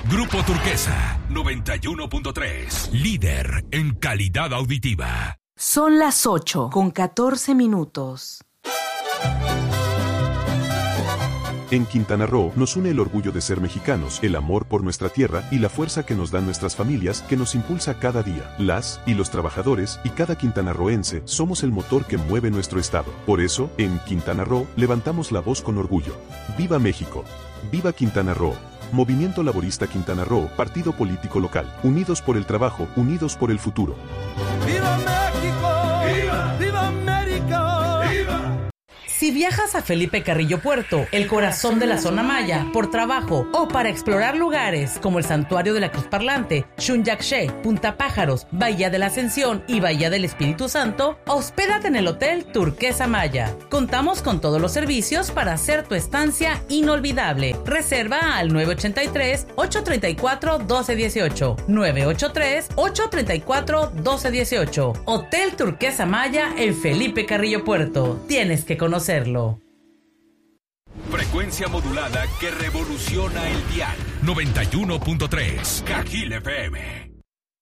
Grupo Turquesa 91.3, líder en calidad auditiva. Son las 8:14. En Quintana Roo nos une el orgullo de ser mexicanos, el amor por nuestra tierra y la fuerza que nos dan nuestras familias que nos impulsa cada día. Las y los trabajadores y cada quintanarroense somos el motor que mueve nuestro estado. Por eso, en Quintana Roo levantamos la voz con orgullo. ¡Viva México! ¡Viva Quintana Roo! Movimiento Laborista Quintana Roo, partido político local. Unidos por el trabajo, unidos por el futuro. ¡Viva México! ¡Viva! ¡Viva América! ¡Viva! Si viajas a Felipe Carrillo Puerto, el corazón de la zona maya, por trabajo o para explorar lugares como el Santuario de la Cruz Parlante, Xunyaxché, Punta Pájaros, Bahía de la Ascensión y Bahía del Espíritu Santo, hospédate en el Hotel Turquesa Maya. Contamos con todos los servicios para hacer tu estancia inolvidable. Reserva al 983-834-1218. 983-834-1218. Hotel Turquesa Maya en Felipe Carrillo Puerto. Tienes que conocerlo. Frecuencia modulada que revoluciona el dial. 91.3 Cajil FM.